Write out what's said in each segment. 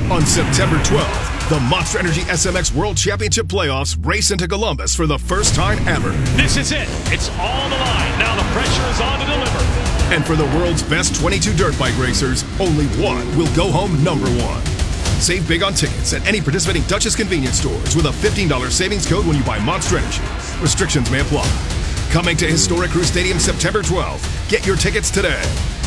On September 12th, the Monster Energy SMX World Championship Playoffs race into Columbus for the first time ever. This is it. It's all the line. Now the pressure is on to deliver. And for the world's best 22 dirt bike racers, only one will go home number one. Save big on tickets at any participating Dutchess convenience stores with a $15 savings code when you buy Monster Energy. Restrictions may apply. Coming to Historic Crew Stadium September 12th. Get your tickets today.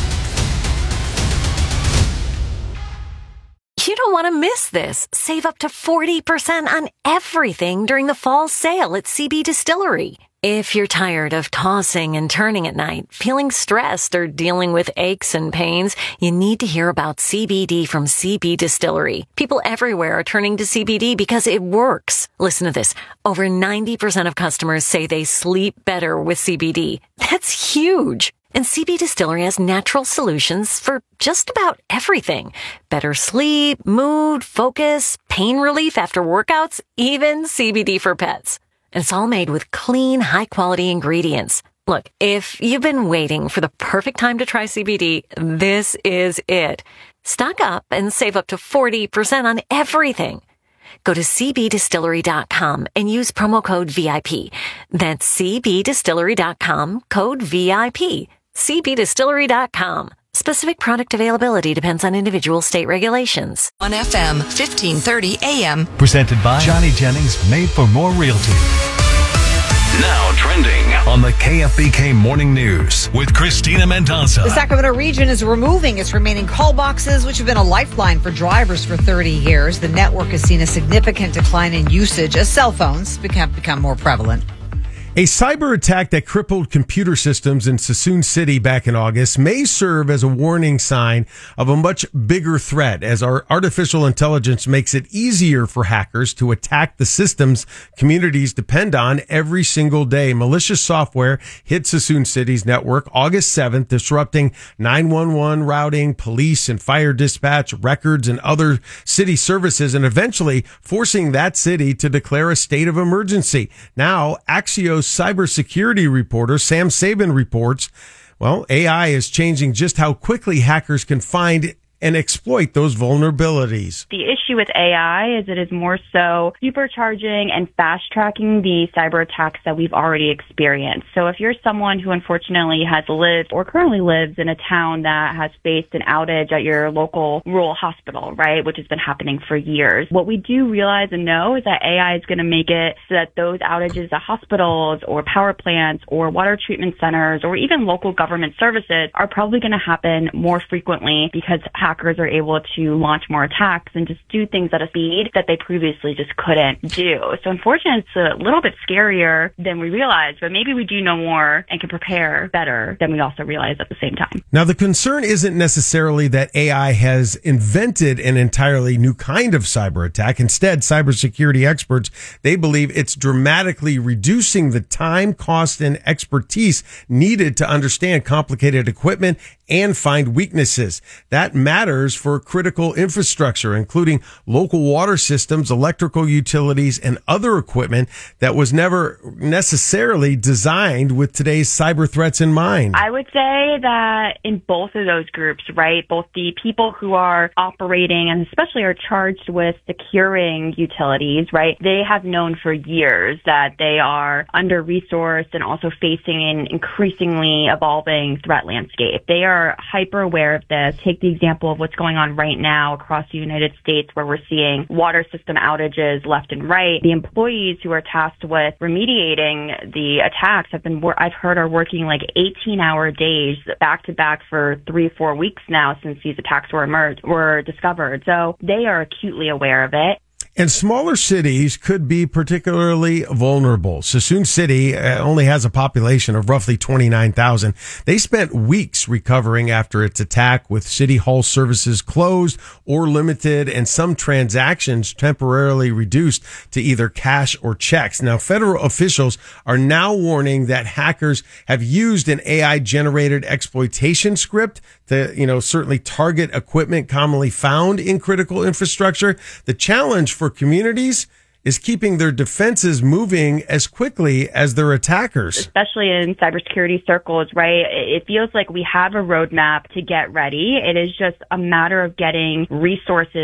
You don't want to miss this. Save up to 40% on everything during the fall sale at CB Distillery. If you're tired of tossing and turning at night, feeling stressed, or dealing with aches and pains, you need to hear about CBD from CB Distillery. People everywhere are turning to CBD because it works. Listen to this. Over 90% of customers say they sleep better with CBD. That's huge. And CB Distillery has natural solutions for just about everything. Better sleep, mood, focus, pain relief after workouts, even CBD for pets. And it's all made with clean, high-quality ingredients. Look, if you've been waiting for the perfect time to try CBD, this is it. Stock up and save up to 40% on everything. Go to cbdistillery.com and use promo code VIP. That's cbdistillery.com, code VIP. cbdistillery.com. Specific product availability depends on individual state regulations. On FM 1530 AM. Presented by Johnny Jennings, made for more realty. Now trending on the KFBK Morning News with Christina Mendoza. The Sacramento region is removing its remaining call boxes, which have been a lifeline for drivers for 30 years. The network has seen a significant decline in usage as cell phones become more prevalent. A cyber attack that crippled computer systems in Suisun City back in August may serve as a warning sign of a much bigger threat, as our artificial intelligence makes it easier for hackers to attack the systems communities depend on every single day. Malicious software hit Suisun City's network August 7th, disrupting 911 routing, police and fire dispatch, records, and other city services, and eventually forcing that city to declare a state of emergency. Now, Axios cybersecurity reporter Sam Sabin reports, well, AI is changing just how quickly hackers can find and exploit those vulnerabilities. The issue with AI is it is more so supercharging and fast-tracking the cyber attacks that we've already experienced. So if you're someone who unfortunately has lived or currently lives in a town that has faced an outage at your local rural hospital, right, which has been happening for years, what we do realize and know is that AI is going to make it so that those outages at hospitals or power plants or water treatment centers or even local government services are probably going to happen more frequently because hackers are able to launch more attacks and just do things at a speed that they previously just couldn't do. So unfortunately, it's a little bit scarier than we realize, but maybe we do know more and can prepare better than we also realize at the same time. Now, the concern isn't necessarily that AI has invented an entirely new kind of cyber attack. Instead, cybersecurity experts, they believe it's dramatically reducing the time, cost, and expertise needed to understand complicated equipment and find weaknesses. That matters for critical infrastructure, including local water systems, electrical utilities, and other equipment that was never necessarily designed with today's cyber threats in mind. I would say that in both of those groups, right, both the people who are operating and especially are charged with securing utilities, right, they have known for years that they are under-resourced and also facing an increasingly evolving threat landscape. They are hyper aware of this. Take the example of what's going on right now across the United States, where we're seeing water system outages left and right. The employees who are tasked with remediating the attacks I've heard are working like 18-hour days back to back for 3-4 weeks now since these attacks were discovered. So they are acutely aware of it. And smaller cities could be particularly vulnerable. Suisun City only has a population of roughly 29,000. They spent weeks recovering after its attack, with city hall services closed or limited and some transactions temporarily reduced to either cash or checks. Now, federal officials are now warning that hackers have used an AI-generated exploitation script to, certainly target equipment commonly found in critical infrastructure. The challenge for communities is keeping their defenses moving as quickly as their attackers. Especially in cybersecurity circles, right? It feels like we have a roadmap to get ready. It is just a matter of getting resources